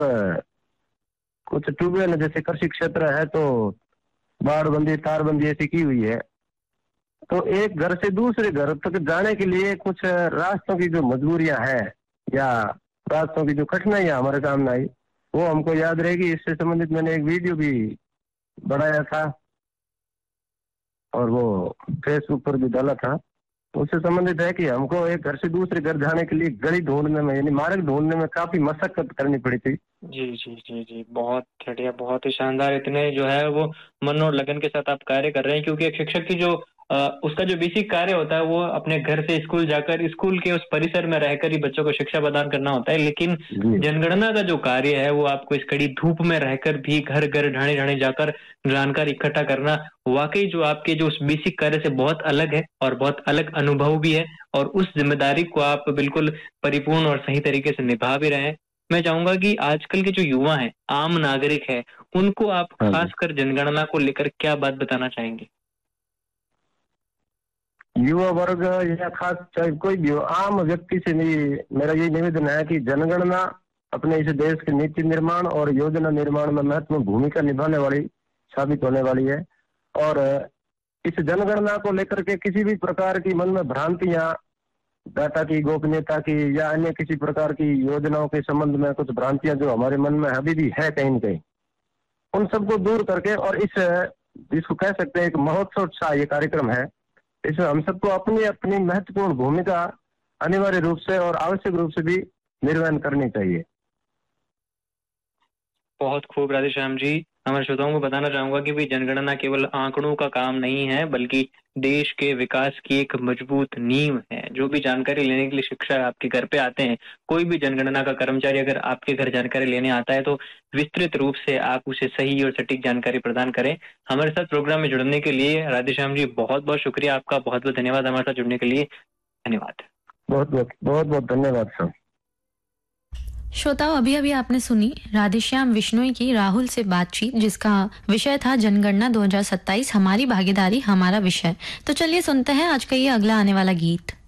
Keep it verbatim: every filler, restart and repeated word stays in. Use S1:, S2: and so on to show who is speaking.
S1: अ, कुछ ट्यूबवेल जैसे कृषि क्षेत्र है तो बाड़बंदी, तारबंदी ऐसी की हुई है। तो एक घर से दूसरे घर तक जाने के लिए कुछ रास्तों की जो मजबूरियां हैं या रास्तों की जो कठिनाइयां हमारे सामने आई, वो हमको याद रहेगी। इससे संबंधित मैंने एक वीडियो भी बनाया था और वो फेसबुक पर भी डाला था। उससे संबंधित है कि हमको एक घर से दूसरे घर जाने के लिए गली ढूंढने में यानी मार्ग ढूंढने में काफी मशक्कत करनी पड़ी थी।
S2: जी, जी, जी, जी। बहुत बढ़िया, बहुत ही शानदार। इतने जो है वो मन और लगन के साथ आप कार्य कर रहे हैं, क्योंकि एक शिक्षक की जो अ, उसका जो बेसिक कार्य होता है वो अपने घर से स्कूल जाकर स्कूल के उस परिसर में रहकर ही बच्चों को शिक्षा प्रदान करना होता है। लेकिन
S1: जी,
S2: जनगणना का जो कार्य है वो आपको इस कड़ी धूप में रहकर भी घर-घर, ढाणी-ढाणी जाकर जानकारी इकट्ठा करना, वाक़ई जो आपके जो उस बेसिक कार्य से बहुत अलग है और बहुत अलग अनुभव भी है, और उस ज़िम्मेदारी को आप बिल्कुल परिपूर्ण और सही तरीके से निभा भी रहे हैं। मैं चाहूँगा कि आजकल के जो युवा हैं, आम नागरिक हैं, उनको आप
S1: हाँ जी।
S2: खासकर जनगणना को लेकर क्या बात बताना चाहेंगे?
S1: युवा वर्ग या खास चाहे कोई भी हो, आम व्यक्ति से भी मेरा यही निवेदन है कि जनगणना अपने इस देश के नीति निर्माण और योजना निर्माण में महत्वपूर्ण भूमिका निभाने वाली साबित होने वाली है। और इस जनगणना को लेकर के किसी भी प्रकार की मन में भ्रांतियां, डाटा की गोपनीयता की या अन्य किसी प्रकार की योजनाओं के संबंध में कुछ भ्रांतियां जो हमारे मन में अभी भी है कहीं न कहीं, उन सबको दूर करके और इस जिसको कह सकते हैं एक महोत्सव सा ये कार्यक्रम है, इसमें हम सबको अपनी अपनी महत्वपूर्ण भूमिका अनिवार्य रूप से और आवश्यक रूप से भी निर्वहन करनी चाहिए।
S2: बहुत खूब राधेश्याम जी। हमारे श्रोताओं को बताना चाहूँगा कि भई जनगणना केवल आंकड़ों का काम नहीं है, बल्कि देश के विकास की एक मजबूत नींव है। जो भी जानकारी लेने के लिए शिक्षक आपके घर पे आते हैं, कोई भी जनगणना का कर्मचारी अगर आपके घर जानकारी लेने आता है, तो विस्तृत रूप से आप उसे सही और सटीक जानकारी प्रदान करें। हमारे साथ प्रोग्राम में जुड़ने के लिए राधेश्याम जी बहुत-बहुत शुक्रिया आपका, बहुत-बहुत धन्यवाद हमारे साथ जुड़ने के लिए। धन्यवाद।
S1: बहुत-बहुत बहुत-बहुत धन्यवाद सर।
S3: श्रोताओं, अभी अभी आपने सुनी राधेश्याम विश्नोई की राहुल से बातचीत, जिसका विषय था जनगणना दो हज़ार सत्ताईस, हमारी भागीदारी हमारा विषय। तो चलिए सुनते हैं आज का ये अगला आने वाला गीत।